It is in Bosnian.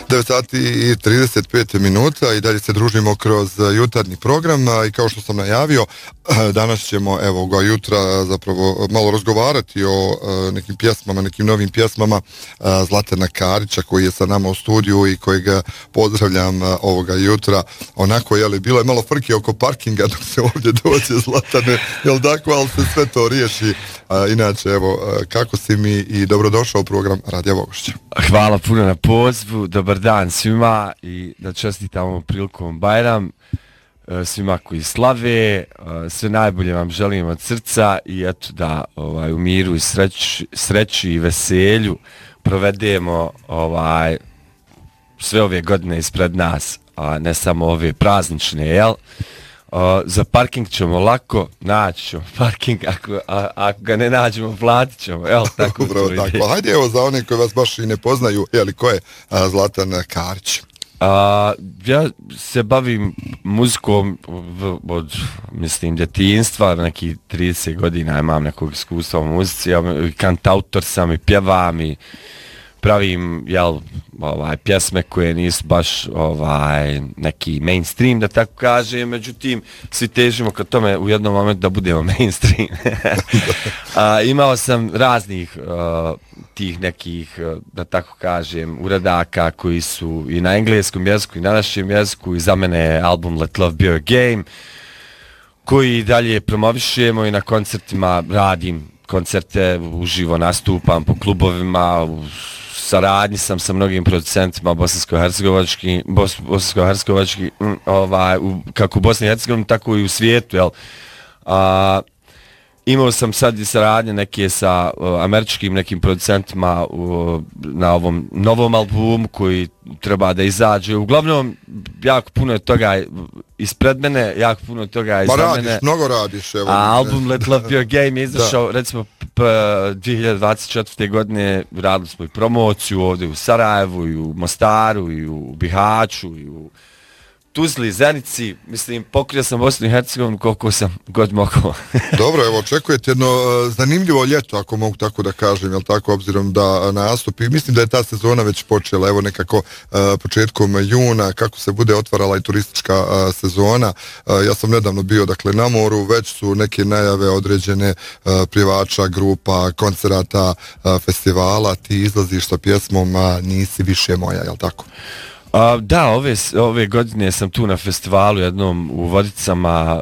9 sati i 35 minuta i dalje se družimo kroz jutarnji program i kao što sam najavio, danas ćemo evo jutra zapravo malo razgovarati o nekim pjesmama, nekim novim pjesmama Zlatana Karića koji je sa nama u studiju i kojega pozdravljam ovoga jutra. Onako, bilo je malo frke oko parkinga dok se ovdje dođe, Zlatane, jel tako, ali se sve to riješi. Inače, evo, kako si mi i dobrodošao u program Radija Vogošća. Hvala puno na pozivu, dobar dan svima i da čestitamo prilikom Bajram svima koji slave, sve najbolje vam želim od srca i eto da u miru i sreći i veselju provedemo sve ove godine ispred nas, a ne samo ove praznične, jel? Za parking ćemo lako, naći ćemo parking, ako ga ne nađemo, platit ćemo, jel? Tako. Upravo tako. Hajde evo za one koji vas baš i ne poznaju, ko je Zlatan Karić? Ja se bavim muzikom od, mislim, djetinjstva, nekih 30 godina imam nekog iskustva u muzici, kantautor sam i pjevam i pravim pjesme koje nisu baš neki mainstream, da tako kažem, međutim svi težimo ka tome u jednom momentu da budemo mainstream. Imao sam raznih tih nekih, da tako kažem, uradaka koji su i na engleskom jeziku i na našem jeziku i za mene je album Let Love Be Your Game koji dalje promovišemo i na koncertima radim koncerte, uživo nastupam po klubovima, u saradnji sam sa mnogim producentima bosansko-hercegovački, kako u Bosni i Hercegovini, tako i u svijetu, jel? Imao sam sad i saradnje neke sa američkim nekim producentima na ovom novom albumu koji treba da izađe. Uglavnom, jako puno je toga ispred mene, jako puno je toga iza mene. Radiš, mnogo radiš. Evo, album Let Love Be Your Game je izašao, recimo, 2024. godine radili smo i promociju ovdje u Sarajevu, i u Mostaru, i u Bihaću, i u Tuzli, Zenici, mislim, pokrio sam Bosnu i Hercegovinu koliko sam god mogao. Dobro, evo, očekujete jedno zanimljivo ljeto, ako mogu tako da kažem, jel tako, obzirom da nastupi. Mislim da je ta sezona već počela, evo nekako početkom juna, kako se bude otvarala i turistička sezona. Ja sam nedavno bio, dakle, na moru, već su neke najave određene pjevača, grupa, koncerata, festivala, ti izlaziš sa pjesmom Nisi više moja, jel tako? Da, ove godine sam tu na festivalu jednom u Vodicama,